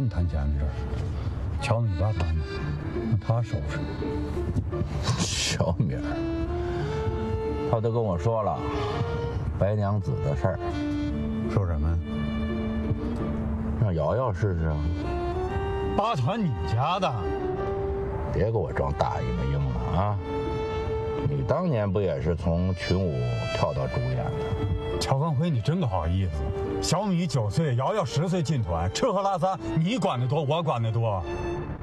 谈钱的事儿，乔米爸谈的，让他收拾。 小米儿，他都跟我说了白娘子的事儿。 说什么呀？ 让瑶瑶试试啊。 八团你家的？ 别给我装大姨妈英了啊！你当年不也是从群舞跳到主演的？ 乔文辉，你真不好意思。小米9岁，瑶瑶10岁进团，吃喝拉撒你管得多，我管得多。